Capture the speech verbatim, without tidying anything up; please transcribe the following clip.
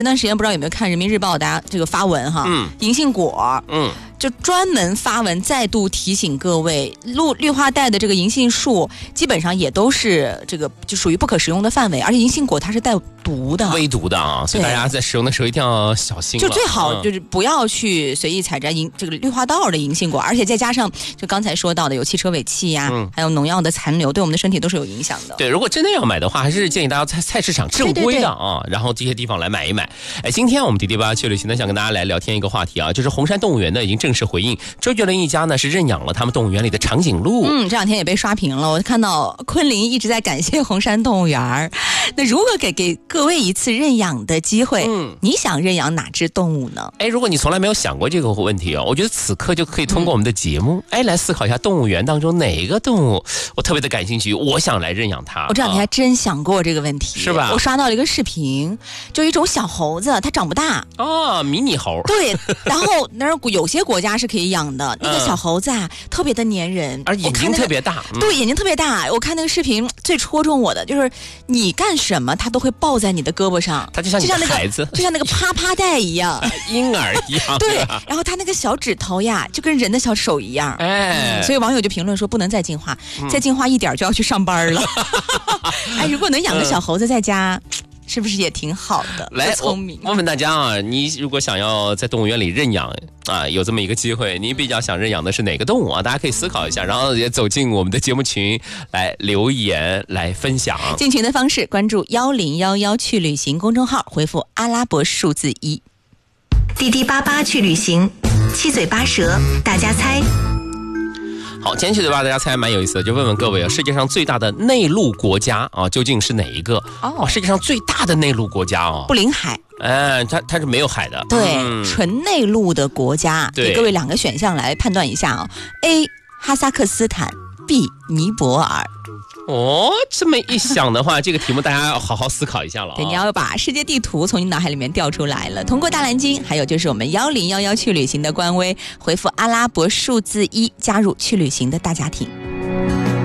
前段时间不知道有没有看人民日报，大家这个发文哈，嗯，银杏果，嗯。就专门发文再度提醒各位，绿绿化带的这个银杏树基本上也都是这个就属于不可食用的范围，而且银杏果它是带毒的， 微毒的啊，所以大家在使用的时候一定要小心。 就最好就是不要去随意采摘银这个绿化道的银杏果，而且再加上就刚才说到的有汽车尾气呀、啊嗯，还有农药的残留，对我们的身体都是有影响的。 对，如果真的要买的话，还是建议大家在菜市场正规的啊，然后这些地方来买一买。哎，今天我们迪迪吧去旅行呢，想跟大家来聊天一个话题啊，就是红山动物园呢已经正式回应，周杰伦一家呢是认养了他们动物园里的长颈鹿。 嗯，这两天也被刷屏了，我看到昆凌一直在感谢红山动物园。那如果给给各位一次认养的机会，嗯，你想认养哪只动物呢？ 哎，如果你从来没有想过这个问题哦，我觉得此刻就可以通过我们的节目，嗯、哎，来思考一下动物园当中哪一个动物我特别的感兴趣，我想来认养它。 我这两天还真想过这个问题， 是吧？ 我刷到了一个视频，就一种小猴子，它长不大哦，迷你猴。 对，然后那有些国家是可以养的，那个小猴子啊，嗯、特别的粘人， 而眼睛特别大， 那个嗯、对，眼睛特别大。我看那个视频最戳中我的就是你干什么，它都会抱在你的胳膊上， 它就像你的孩子， 就像那个啪啪带一样， 婴儿一样。 对，然后它那个小指头呀，就跟人的小手一样。哎、嗯，所以网友就评论说，不能再进化，嗯、再进化一点就要去上班了。哎，如果能养个小猴子在家。嗯，是不是也挺好的？ 来， 聪明。 问问大家啊，你如果想要在动物园里认养啊，有这么一个机会，你比较想认养的是哪个动物啊？大家可以思考一下，然后也走进我们的节目群来留言来分享。 进群的方式，关注幺零幺幺去旅行公众号，回复阿拉伯数字一。 滴滴八八去旅行，七嘴八舌，大家猜。 好，今天去对吧？大家猜蛮有意思的，就问问各位啊，世界上最大的内陆国家啊，究竟是哪一个？哦，世界上最大的内陆国家哦， 不临海。 哎，它它是没有海的， 对，嗯、纯内陆的国家。给各位两个选项来判断一下啊、哦、：A. 哈萨克斯坦 ，B. 尼泊尔。 哦，这么一想的话，这个题目大家要好好思考一下了、哦。 对，你要把世界地图从你脑海里面调出来了。通过大蓝鲸，还有就是我们幺零幺幺去旅行的官微，回复阿拉伯数字一，加入去旅行的大家庭。